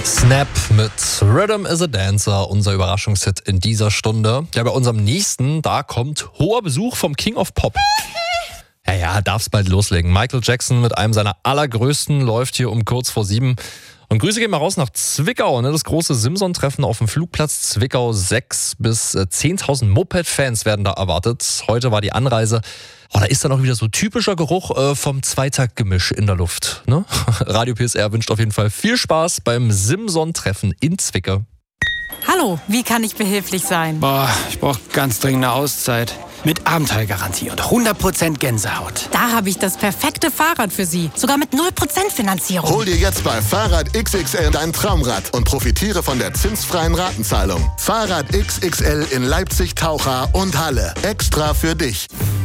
Snap mit Rhythm is a Dancer, unser Überraschungshit in dieser Stunde. Ja, bei unserem nächsten, da kommt hoher Besuch vom King of Pop. Ja, darf's bald loslegen. Michael Jackson mit einem seiner allergrößten läuft hier um kurz vor 7. Und Grüße gehen mal raus nach Zwickau, das große Simson-Treffen auf dem Flugplatz Zwickau. 6.000 bis 10.000 Moped-Fans werden da erwartet. Heute war die Anreise. Da ist dann auch wieder so typischer Geruch vom Zweitaktgemisch in der Luft. Ne? Radio PSR wünscht auf jeden Fall viel Spaß beim Simson-Treffen in Zwickau. Hallo, wie kann ich behilflich sein? Ich brauche ganz dringend eine Auszeit. Mit Abenteuergarantie und 100% Gänsehaut. Da habe ich das perfekte Fahrrad für Sie. Sogar mit 0% Finanzierung. Hol dir jetzt bei Fahrrad XXL dein Traumrad und profitiere von der zinsfreien Ratenzahlung. Fahrrad XXL in Leipzig, Taucha und Halle. Extra für dich.